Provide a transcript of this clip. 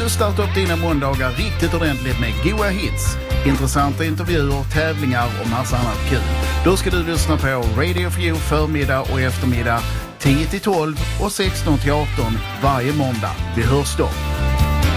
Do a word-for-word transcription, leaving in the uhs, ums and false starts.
du starta upp dina måndagar riktigt ordentligt med goa hits, intressanta intervjuer, tävlingar och massa annat kul. Då ska du lyssna på Radio For You förmiddag och eftermiddag tio till tolv och sexton till arton varje måndag. Vi hörs då.